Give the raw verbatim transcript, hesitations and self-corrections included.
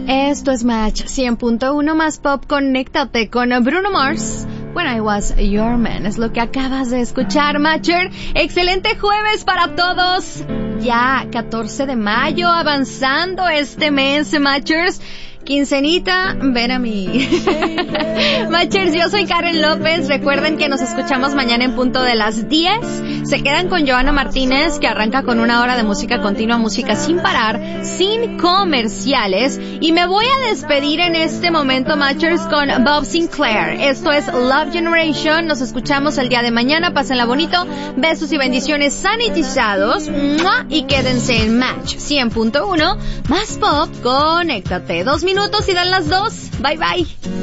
Esto es Match cien punto uno más pop. Conéctate con Bruno Mars. When I Was Your Man es lo que acabas de escuchar, Matcher. Excelente jueves para todos. Ya catorce de mayo, avanzando este mes, Matchers. Quincenita, ven a mí. Matchers, yo soy Karen López. Recuerden que nos escuchamos mañana en punto de las diez. Se quedan con Joana Martínez, que arranca con una hora de música continua, música sin parar, sin comerciales. Y me voy a despedir en este momento, Matchers, con Bob Sinclair. Esto es Love Generation. Nos escuchamos el día de mañana. Pásenla bonito. Besos y bendiciones sanitizados. ¡Mua! Y quédense en Match cien punto uno más pop. Conéctate. Dos minutos y dan las dos. Bye bye.